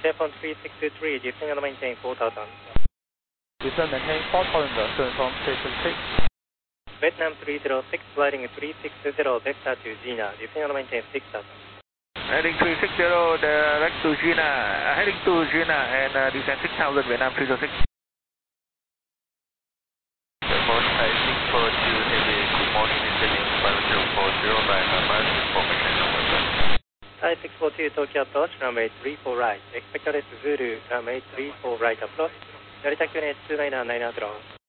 Japan 3623, descend and maintain 4000. Descend and maintain 4000, turn from 366. Vietnam 306, sliding 360, vector to Gina, descend and maintain 6000. Heading 360, direct to Gina, heading to Gina and descend 6000, Vietnam 306. Airport I-642 Heavy, good morning, descending 5040 by number information number 1. I-642, Tokyo approach, runway 34 right. Expect rest Zulu, runway 34 right approach. Narita QNH 299 90.